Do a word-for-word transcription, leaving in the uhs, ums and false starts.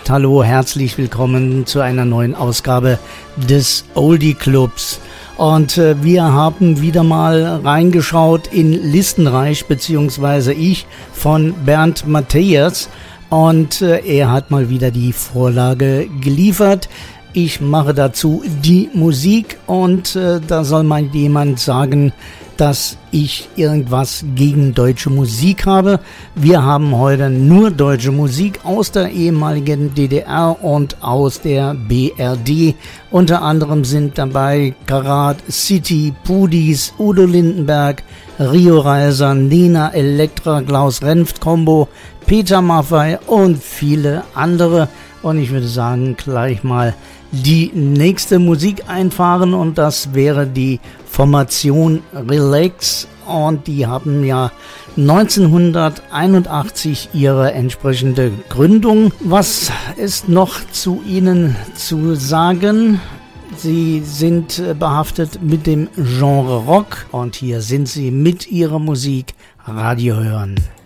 gesagt, hallo, herzlich willkommen zu einer neuen Ausgabe des Oldie Clubs. Und äh, wir haben wieder mal reingeschaut in Listenreich, beziehungsweise ich, von Bernd Mathias. Und äh, er hat mal wieder die Vorlage geliefert. Ich mache dazu die Musik und äh, da soll mal jemand sagen, dass ich irgendwas gegen deutsche Musik habe. Wir haben heute nur deutsche Musik aus der ehemaligen D D R und aus der B R D. Unter anderem sind dabei Karat, City, Pudis, Udo Lindenberg, Rio Reiser, Nena, Elektra, Klaus Renft Combo, Peter Maffay und viele andere. Und ich würde sagen, gleich mal die nächste Musik einfahren und das wäre die Formation Relax und die haben ja neunzehnhunderteinundachtzig ihre entsprechende Gründung. Was ist noch zu ihnen zu sagen? Sie sind behaftet mit dem Genre Rock und hier sind sie mit ihrer Musik Radio hören.